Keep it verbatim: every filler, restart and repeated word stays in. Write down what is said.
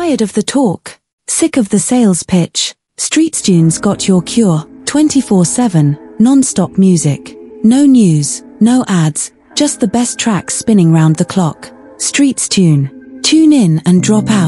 Tired of the talk? Sick of the sales pitch? StreetsTunes got your cure. twenty-four seven, non-stop music. No news, no ads, just the best tracks spinning round the clock. StreetsTune. Tune in and drop out.